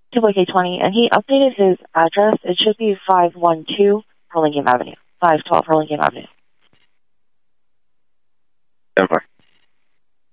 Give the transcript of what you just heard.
2K 20, and he updated his address. It should be 512 Hurlingham Avenue. 512 Hurlingham Avenue. Denver.